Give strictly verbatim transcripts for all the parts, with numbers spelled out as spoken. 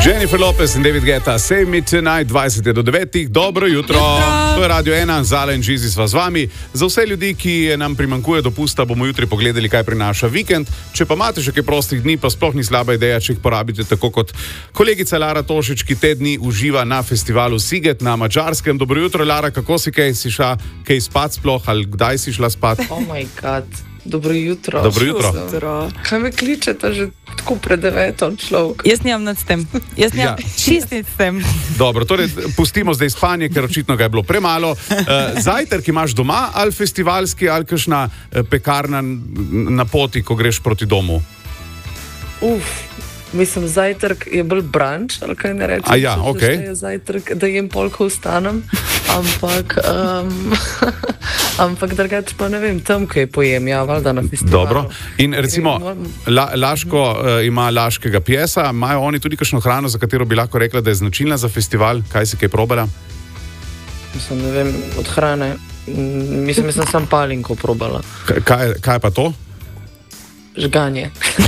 Jennifer Lopez in David Guetta, Save Me Tonight, dvajset do devetih. Dobro jutro. jutro. To je Radio ena, Zala in Žizi sva z vami. Za vse ljudi, ki nam primanjkuje dopusta, bomo jutri pogledali, kaj prinaša vikend. Če pa imate še kaj prostih dni, pa sploh ni slaba ideja, če jih porabite tako kot kolegica Lara Tošič, ki te dni uživa na festivalu Siget na Madžarskem. Dobro jutro, Lara, kako si, kaj si šla, kaj spat sploh, ali kdaj si šla spat? Oh moj god. Dobro jutro. Dobro jutro. Kaj me kličete že tako pred deveto človek? Jaz nimam nad tem. Jaz nimam ja. čist s tem. Dobro, torej pustimo zdaj spanje, ker očitno ga je bilo premalo. Uh, zajtrk imaš doma ali festivalski ali kakšna uh, pekarna na poti, ko greš proti domu? Uf, mislim, zajtrk je bolj brunch, ali kaj ne rečem. A ja, okej. Da je zajtrk, da jem pol, ko vstanem, ampak... Um, Ampak drugače pa ne vem, tam, kaj pojem, ja, valjda na festivalu. Dobro. In recimo, La, Laško uh, ima laškega pjesa, imajo oni tudi kakšno hrano, za katero bi lahko rekla, da je značilna za festival? Kaj si kaj probala? Mislim, ne vem, od hrane. Mislim, mislim, sam palinko probala. K- kaj, kaj pa to? Žganje.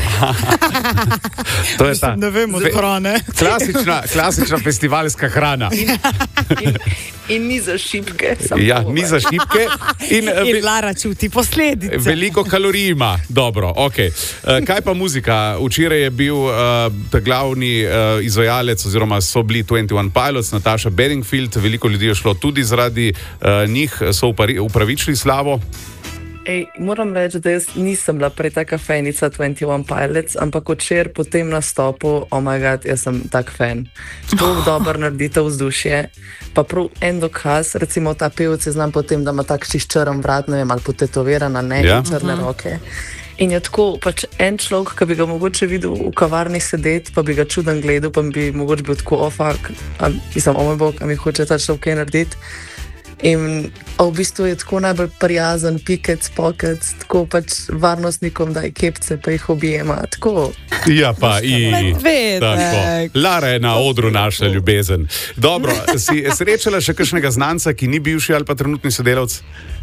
To je ta. Ne vem, od hrane. Klasična, klasična festivalska hrana. In, in ni za šipke. Ja, ni za šipke. In, in Lara čuti posledice. Veliko kalorij ima. Dobro, ok. Kaj pa muzika? Včeraj je bil uh, ta glavni uh, izvajalec, oziroma so bili dvajset ena Pilots, Nataša Bedingfield. Veliko ljudi je šlo tudi zaradi uh, njih, so upravičili slavo. Ej, moram reči, da jaz nisem bila prej taka fanica dvajset ena Pilots, ampak včeraj po tem nastopu, oh my god, jaz sem tak fan. Tako dobro naredite vzdušje. Pa prav en dokaz, recimo ta pevec je znam potem, da ima tak čist črn vrat, ne vem, ali potetoviran, ne, ja. črne uh-huh. roke. In je tako, pač en človek, ki bi ga mogoče videl v kavarni sedeti, pa bi ga čuden gledal, pa bi mogoče bil tako, oh fuck, a, mislim, oh moj bog, a mi hoče ta človek kaj narediti. In v bistvu je tako najbolj prijazen, pikec, pokec, tako pač varnostnikom daj kepce, pa jih objema, tako. Ja, pa i. Tako. Lara je na odru naša ljubezen. Dobro, si srečala še kakšnega znanca, ki ni bivši ali pa trenutni sodelavc?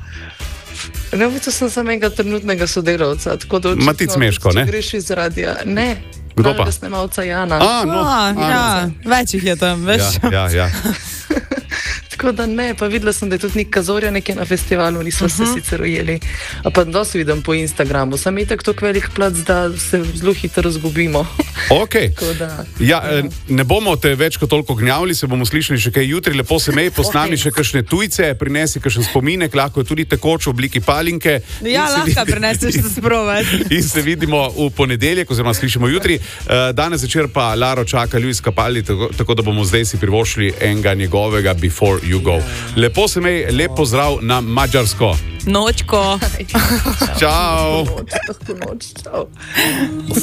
Ne, videl sem samega trenutnega sodelavca, tako da očitno, Matic Meško, ne? Če greš iz radia, ne. Kdo pa? Da snemalca Jana. A, no. A, A, ja, več jih je tam, veš. Ja, ja, ja. Tako da ne, pa videla sem, da je tudi Nik Kazorja nekje na festivalu, nismo uh-huh. se sicer ujeli. A pa dosti vidim po Instagramu, sam itak toliko velik plac, da se zelo hitro zgubimo. Ok. Da, ja, ne bomo te več kot toliko gnjavili, se bomo slišali še kaj jutri, lepo se mej, posnami okay. še kakšne tujce, prinesi kakšen spominek, lahko je tudi tekoč v obliki palinke. Ja, lahko vidi... prineseš to sprovati. In se vidimo v ponedeljek, oziroma slišimo jutri. Danes večer pa Laro čaka Luis Capaldi, tako, tako da bomo zdaj si privoščili enega njegovega Before You Go. Lepo se mej, lep pozdrav na Madžarsko. Nočko. Čau. Noč, noč, čau.